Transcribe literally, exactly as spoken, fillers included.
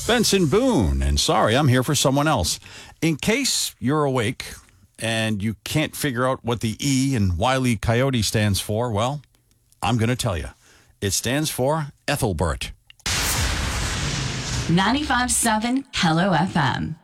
Benson Boone, and sorry, I'm here for someone else. In case you're awake and you can't figure out what the E in Wile E. Coyote stands for, well, I'm going to tell you. It stands for Ethelbert. ninety-five point seven Hello F M.